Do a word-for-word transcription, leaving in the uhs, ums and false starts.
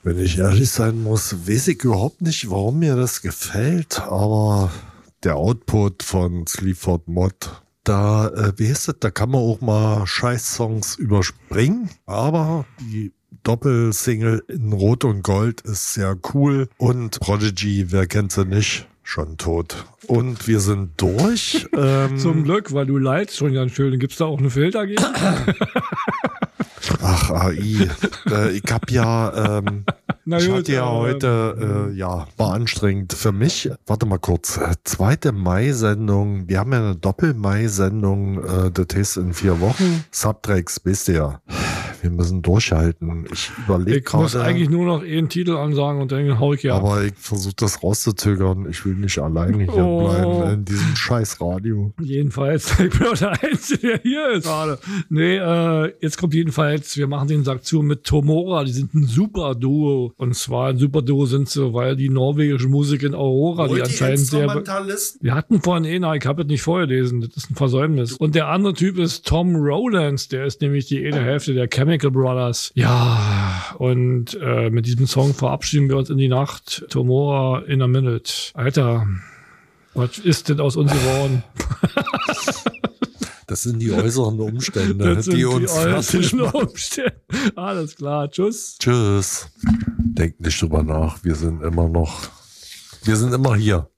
Wenn ich ehrlich sein muss, weiß ich überhaupt nicht, warum mir das gefällt, aber der Output von Sleaford Mod, da, äh, wie heißt das, da kann man auch mal Scheiß-Songs überspringen, aber die Doppelsingle in Rot und Gold ist sehr cool und Prodigy, wer kennt sie nicht? Schon tot. Und wir sind durch. Ähm, Zum Glück, weil du leidst schon ganz schön. Gibt es da auch eine Filter gegen? Ach, A I. Äh, ich hab ja, ähm, Na ich gut, hatte ja äh, heute, äh, ja, war anstrengend für mich. Warte mal kurz. Äh, zweite Mai-Sendung. Wir haben ja eine Doppel-Mai-Sendung. Äh, das heißt in vier Wochen. Subtracks, wisst ihr ja. Wir müssen durchhalten. Ich überlege Ich muss gerade. eigentlich nur noch einen Titel ansagen und dann hau ich ja. Aber ich versuche das rauszuzögern. Ich will nicht alleine hier Oh. bleiben in diesem scheiß Radio. Jedenfalls, ich bin auch der Einzige, der hier ist gerade. Nee, äh, jetzt kommt jedenfalls, wir machen den Sack zu mit Tomora. Die sind ein super Duo. Und zwar ein super Duo sind sie, weil die norwegische Musikerin Aurora, die anscheinend sehr... Wir hatten vorhin einen, ich habe es nicht vorgelesen, das ist ein Versäumnis. Und der andere Typ ist Tom Rowlands, der ist nämlich die eine Hälfte der Chemical Brothers. Ja, und äh, mit diesem Song verabschieden wir uns in die Nacht. Tomora in a minute. Alter, was ist denn aus uns geworden? Das sind die äußeren Umstände, Das sind die die uns fertig äußeren machen. Umstände. Alles klar, tschüss. Tschüss. Denkt nicht drüber nach. Wir sind immer noch, wir sind immer hier.